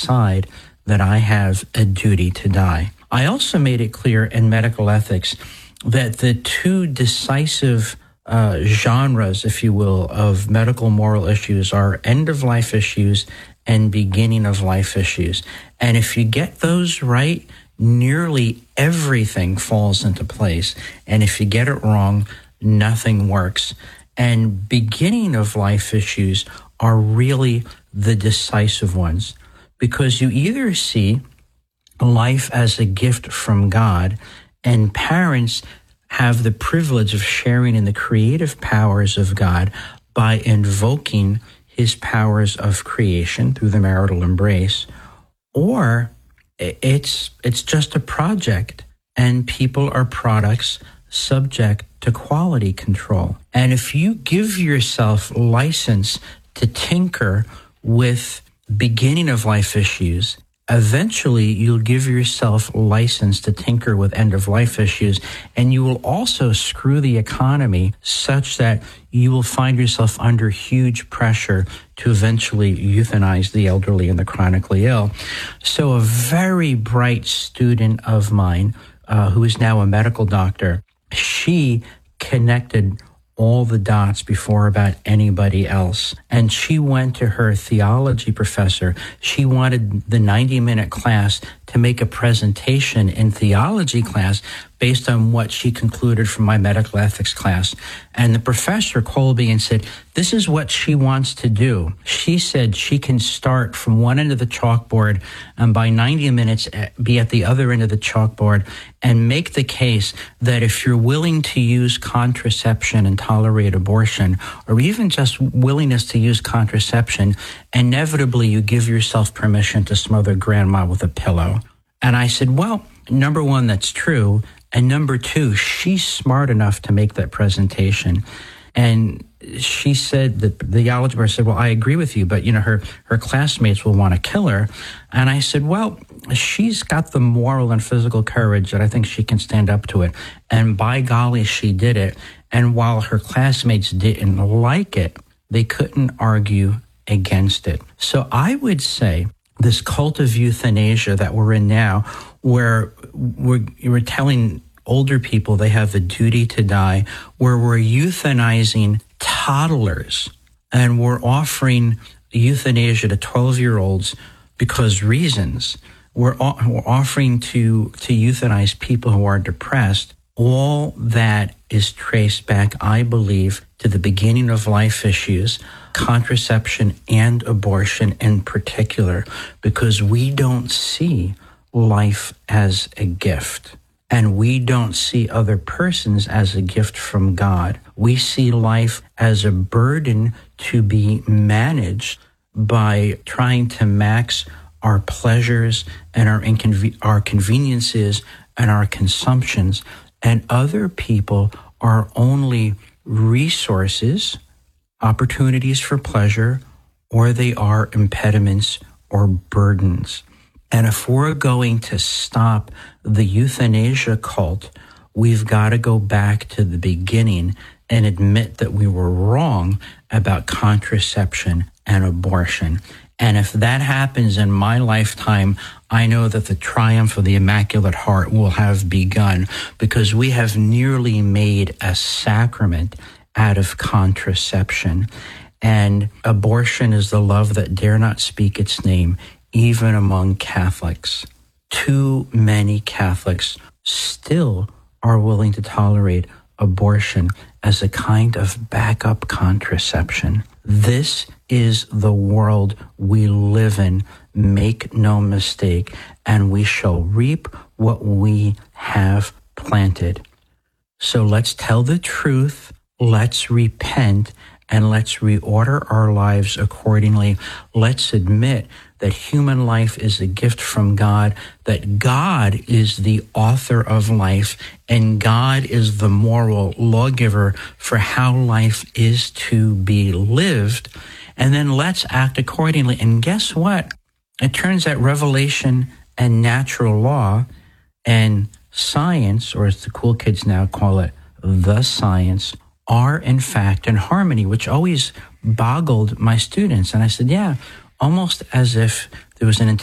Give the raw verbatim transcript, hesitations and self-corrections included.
decide that I have a duty to die. I also made it clear in medical ethics that the two decisive uh, genres, if you will, of medical moral issues are end-of-life issues and beginning-of-life issues. And if you get those right, nearly everything falls into place. And if you get it wrong, nothing works. And beginning-of-life issues are really the decisive ones, because you either see life as a gift from God, and parents have the privilege of sharing in the creative powers of God by invoking his powers of creation through the marital embrace, or it's it's just a project and people are products subject to quality control. And if you give yourself license to tinker with beginning of life issues, eventually you'll give yourself license to tinker with end-of-life issues, and you will also screw the economy such that you will find yourself under huge pressure to eventually euthanize the elderly and the chronically ill. So a very bright student of mine, uh, who is now a medical doctor, she connected all the dots before about anybody else. And she went to her theology professor. She wanted the ninety-minute class to make a presentation in theology class based on what she concluded from my medical ethics class. And the professor called me and said, this is what she wants to do. She said she can start from one end of the chalkboard and by ninety minutes be at the other end of the chalkboard and make the case that if you're willing to use contraception and tolerate abortion, or even just willingness to use contraception, inevitably you give yourself permission to smother grandma with a pillow. And I said, well, number one, that's true. And number two, she's smart enough to make that presentation. And she said, that the theology professor said, well, I agree with you, but, you know, her, her classmates will want to kill her. And I said, well, she's got the moral and physical courage that I think she can stand up to it. And by golly, she did it. And while her classmates didn't like it, they couldn't argue against it. So I would say this cult of euthanasia that we're in now, where we're, we're telling older people they have a duty to die, where we're euthanizing toddlers and we're offering euthanasia to twelve-year-olds because reasons. We're, we're offering to, to euthanize people who are depressed. All that is traced back, I believe, to the beginning of life issues, contraception and abortion in particular, because we don't see life as a gift. And we don't see other persons as a gift from God. We see life as a burden to be managed by trying to max our pleasures and our inconven- our conveniences and our consumptions. And other people are only resources, opportunities for pleasure, or they are impediments or burdens. And if we're going to stop the euthanasia cult, we've got to go back to the beginning and admit that we were wrong about contraception and abortion. And if that happens in my lifetime, I know that the triumph of the Immaculate Heart will have begun, because we have nearly made a sacrament out of contraception. And abortion is the love that dare not speak its name, even among Catholics. Too many Catholics still are willing to tolerate abortion as a kind of backup contraception. This is the world we live in. Make no mistake, and we shall reap what we have planted. So let's tell the truth, let's repent, and let's reorder our lives accordingly. Let's admit that human life is a gift from God, that God is the author of life, and God is the moral lawgiver for how life is to be lived. And then let's act accordingly. And guess what? It turns out revelation and natural law and science, or as the cool kids now call it, the science, are in fact in harmony, which always boggled my students. And I said, yeah, almost as if there was an